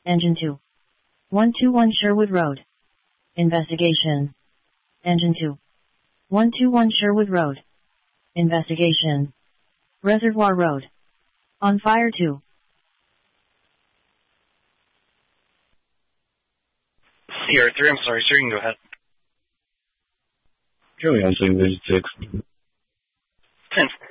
Engine 2. 121 Sherwood Road. Investigation. Engine 2. 121 Sherwood Road. Investigation. Reservoir Road. On fire 2. Sierra 3, I'm sorry, sir, you can go ahead. Carry on, saying there's 6. 10-4.